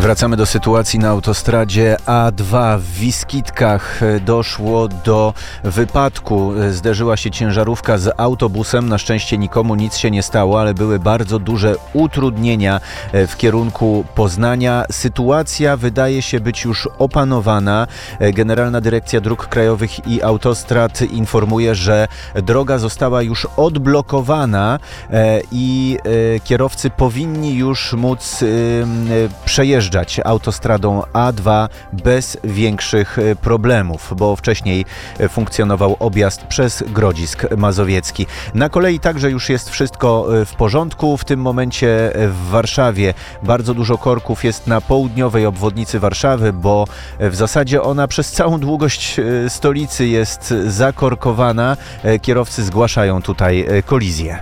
Wracamy do sytuacji na autostradzie A2 w Wiskitkach. Doszło do wypadku. Zderzyła się ciężarówka z autobusem. Na szczęście nikomu nic się nie stało, ale były bardzo duże utrudnienia w kierunku Poznania. Sytuacja wydaje się być już opanowana. Generalna Dyrekcja Dróg Krajowych i Autostrad informuje, że droga została już odblokowana i kierowcy powinni już móc przejeżdżać autostradą A2 bez większych problemów, bo wcześniej funkcjonował objazd przez Grodzisk Mazowiecki. Na kolei także już jest wszystko w porządku. W tym momencie w Warszawie bardzo dużo korków jest na południowej obwodnicy Warszawy, bo w zasadzie ona przez całą długość stolicy jest zakorkowana. Kierowcy zgłaszają tutaj kolizję.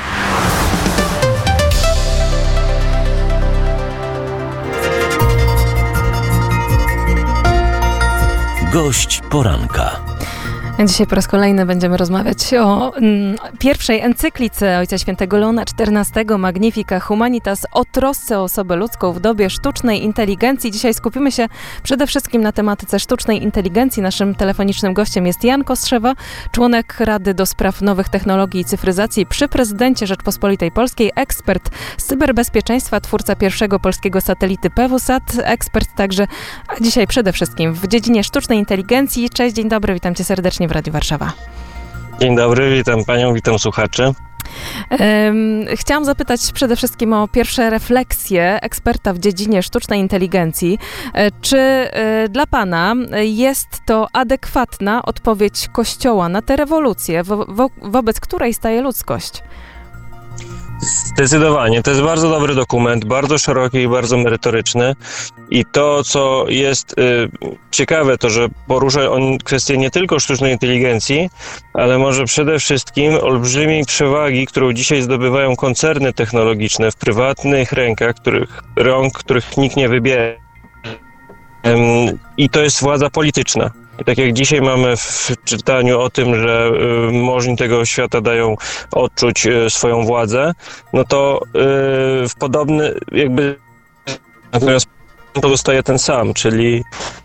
Gość poranka. Dzisiaj po raz kolejny będziemy rozmawiać o pierwszej encyklice Ojca Świętego Leona XIV Magnifica Humanitas o trosce o osobę ludzką w dobie sztucznej inteligencji. Dzisiaj skupimy się przede wszystkim na tematyce sztucznej inteligencji. Naszym telefonicznym gościem jest Jan Kostrzewa, członek Rady do Spraw Nowych Technologii i Cyfryzacji przy prezydencie Rzeczpospolitej Polskiej, ekspert z cyberbezpieczeństwa, twórca pierwszego polskiego satelity PWSat, ekspert także, a dzisiaj przede wszystkim w dziedzinie sztucznej inteligencji. Cześć, dzień dobry, witam cię serdecznie w Radiu Warszawa. Dzień dobry, witam panią, witam słuchaczy. Chciałam zapytać przede wszystkim o pierwsze refleksje eksperta w dziedzinie sztucznej inteligencji. Czy dla pana jest to adekwatna odpowiedź Kościoła na tę rewolucję, wobec której staje ludzkość? Zdecydowanie. To jest bardzo dobry dokument, bardzo szeroki i bardzo merytoryczny. I to, co jest ciekawe, to, że porusza on kwestię nie tylko sztucznej inteligencji, ale może przede wszystkim olbrzymiej przewagi, którą dzisiaj zdobywają koncerny technologiczne w prywatnych rękach, których nikt nie wybiera. I to jest władza polityczna. I tak jak dzisiaj mamy w czytaniu o tym, że możni tego świata dają odczuć swoją władzę, no to w podobny jakby natomiast pozostaje ten sam, czyli...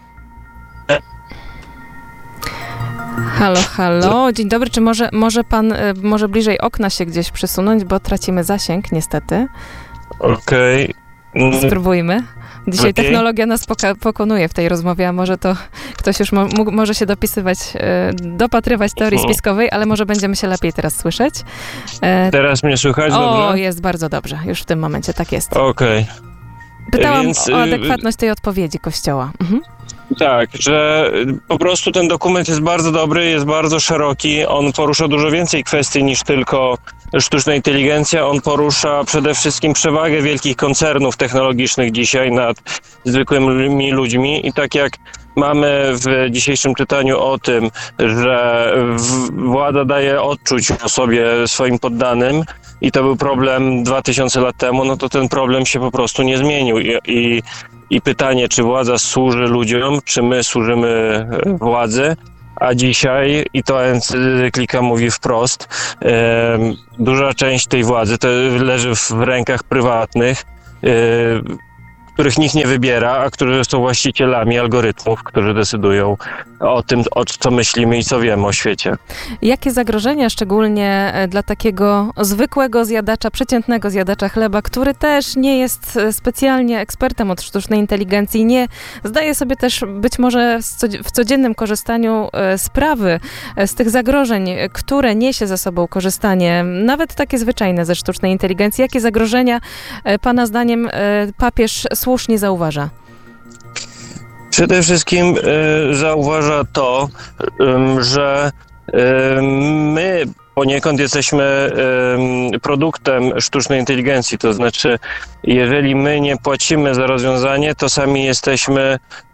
Halo, dzień dobry, czy może pan bliżej okna się gdzieś przysunąć, bo tracimy zasięg niestety. Okej. Spróbujmy. Dzisiaj technologia nas pokonuje w tej rozmowie, a może to ktoś już może się dopatrywać teorii spiskowej, ale może będziemy się lepiej teraz słyszeć. Teraz mnie słychać dobrze? O, jest bardzo dobrze. Już w tym momencie tak jest. Okej. Pytałam o adekwatność tej odpowiedzi Kościoła. Mhm. Tak, że po prostu ten dokument jest bardzo dobry, jest bardzo szeroki, on porusza dużo więcej kwestii niż tylko sztuczna inteligencja, on porusza przede wszystkim przewagę wielkich koncernów technologicznych dzisiaj nad zwykłymi ludźmi i tak jak mamy w dzisiejszym czytaniu o tym, że władza daje odczuć o sobie swoim poddanym i to był problem 2000 lat temu, no to ten problem się po prostu nie zmienił i pytanie, czy władza służy ludziom, czy my służymy władzy, a dzisiaj, i to encyklika mówi wprost, duża część tej władzy to leży w rękach prywatnych, których nikt nie wybiera, a którzy są właścicielami algorytmów, którzy decydują o tym, co myślimy i co wiemy o świecie. Jakie zagrożenia, szczególnie dla takiego zwykłego zjadacza, przeciętnego zjadacza chleba, który też nie jest specjalnie ekspertem od sztucznej inteligencji, nie zdaje sobie też być może w codziennym korzystaniu sprawy z tych zagrożeń, które niesie ze sobą korzystanie, nawet takie zwyczajne ze sztucznej inteligencji. Jakie zagrożenia pana zdaniem papież słusznie zauważa? Przede wszystkim zauważa to, że my poniekąd jesteśmy produktem sztucznej inteligencji, to znaczy jeżeli my nie płacimy za rozwiązanie, to sami jesteśmy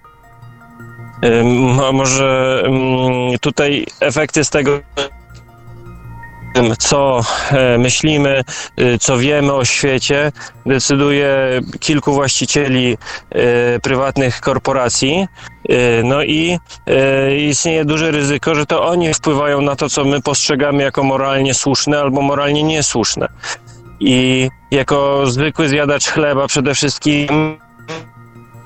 może tutaj efekty z tego, co myślimy, co wiemy o świecie, decyduje kilku właścicieli prywatnych korporacji. No i istnieje duże ryzyko, że to oni wpływają na to, co my postrzegamy jako moralnie słuszne albo moralnie niesłuszne. I jako zwykły zjadacz chleba przede wszystkim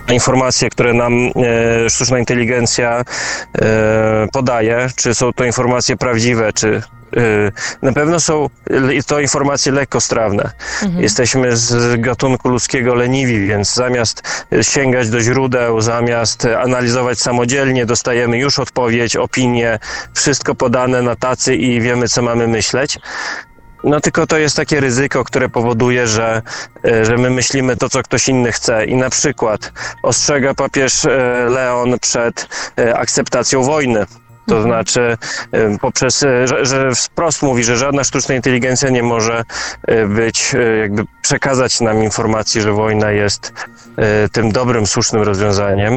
informacje, które nam sztuczna inteligencja podaje, czy są to informacje prawdziwe, czy na pewno są to informacje lekkostrawne. Jesteśmy z gatunku ludzkiego leniwi, więc zamiast sięgać do źródeł, zamiast analizować samodzielnie, dostajemy już odpowiedź, opinię, wszystko podane na tacy i wiemy, co mamy myśleć. No tylko to jest takie ryzyko, które powoduje, że my myślimy to, co ktoś inny chce. I na przykład ostrzega papież Leon przed akceptacją wojny. To znaczy poprzez, że wprost mówi, że żadna sztuczna inteligencja nie może jakby przekazać nam informacji, że wojna jest tym dobrym, słusznym rozwiązaniem.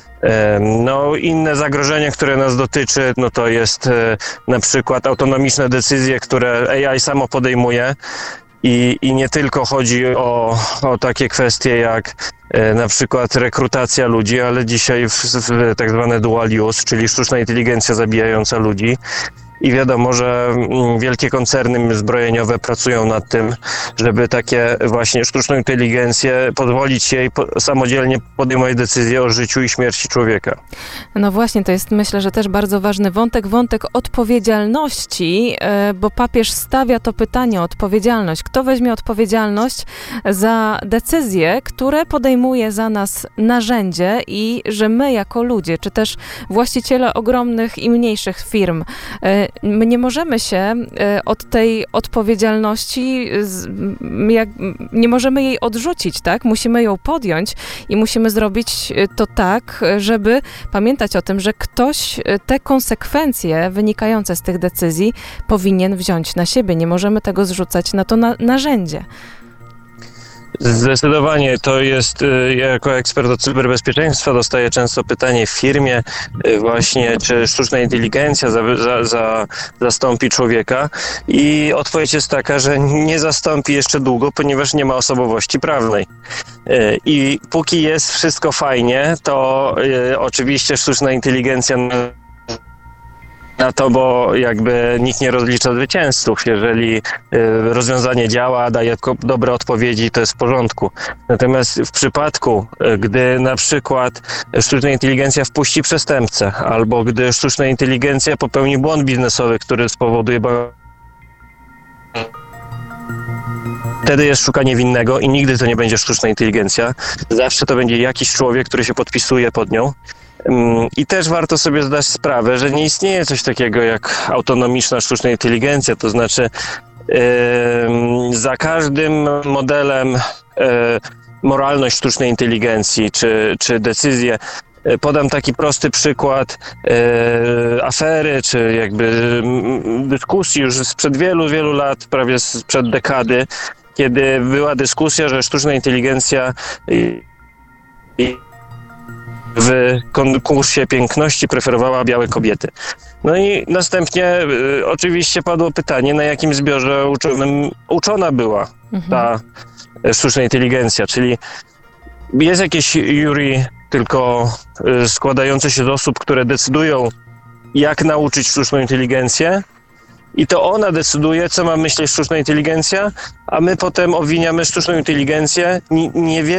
No, inne zagrożenie, które nas dotyczy, no to jest na przykład autonomiczne decyzje, które AI samo podejmuje. I nie tylko chodzi o takie kwestie jak na przykład rekrutacja ludzi, ale dzisiaj w tak zwane dual use, czyli sztuczna inteligencja zabijająca ludzi. I wiadomo, że wielkie koncerny zbrojeniowe pracują nad tym, żeby takie właśnie sztuczną inteligencję pozwolić jej samodzielnie podejmować decyzje o życiu i śmierci człowieka. No właśnie, to jest myślę, że też bardzo ważny wątek odpowiedzialności, bo papież stawia to pytanie o odpowiedzialność. Kto weźmie odpowiedzialność za decyzje, które podejmuje za nas narzędzie i że my jako ludzie, czy też właściciele ogromnych i mniejszych firm, my nie możemy się od tej odpowiedzialności, nie możemy jej odrzucić, tak? Musimy ją podjąć i musimy zrobić to tak, żeby pamiętać o tym, że ktoś te konsekwencje wynikające z tych decyzji powinien wziąć na siebie. Nie możemy tego zrzucać na to narzędzie. Zdecydowanie to jest, ja jako ekspert od cyberbezpieczeństwa dostaję często pytanie w firmie właśnie, czy sztuczna inteligencja zastąpi człowieka i odpowiedź jest taka, że nie zastąpi jeszcze długo, ponieważ nie ma osobowości prawnej. I póki jest wszystko fajnie, to oczywiście sztuczna inteligencja na to, bo jakby nikt nie rozlicza zwycięzców. Jeżeli rozwiązanie działa, daje dobre odpowiedzi, to jest w porządku. Natomiast w przypadku, gdy na przykład sztuczna inteligencja wpuści przestępcę, albo gdy sztuczna inteligencja popełni błąd biznesowy, który spowoduje wtedy jest szukanie winnego i nigdy to nie będzie sztuczna inteligencja. Zawsze to będzie jakiś człowiek, który się podpisuje pod nią. I też warto sobie zdać sprawę, że nie istnieje coś takiego jak autonomiczna sztuczna inteligencja, to znaczy za każdym modelem moralność sztucznej inteligencji czy decyzje. Podam taki prosty przykład afery, czy jakby dyskusji już sprzed wielu lat, prawie sprzed dekady, kiedy była dyskusja, że sztuczna inteligencja w konkursie piękności preferowała białe kobiety. No i następnie oczywiście padło pytanie, na jakim zbiorze uczona była ta sztuczna inteligencja, czyli jest jakieś jury tylko składające się z osób, które decydują, jak nauczyć sztuczną inteligencję, i to ona decyduje, co ma myśleć sztuczna inteligencja, a my potem obwiniamy sztuczną inteligencję, nie wie